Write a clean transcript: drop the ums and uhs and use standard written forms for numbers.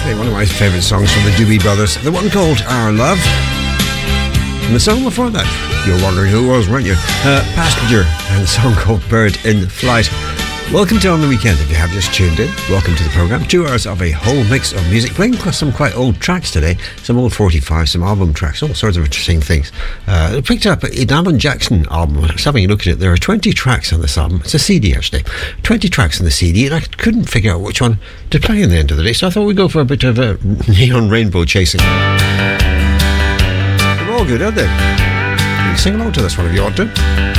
One of my favourite songs from the Doobie Brothers, the one called Our Love. And the song before that, you're wondering who it was, weren't you? Passenger, and the song called Bird in Flight. Welcome to On the Weekend. If you have just tuned in, welcome to the programme. 2 hours of a whole mix of music, playing some quite old tracks today, some old 45, some album tracks, all sorts of interesting things. I picked up an Alan Jackson album. I was having a look at it. There are 20 tracks on this album. It's a CD actually. 20 tracks on the CD, and I couldn't figure out which one to play in the end of the day, so I thought we'd go for a bit of a neon rainbow chasing. They're all good, aren't they? You can sing along to this one if you want to.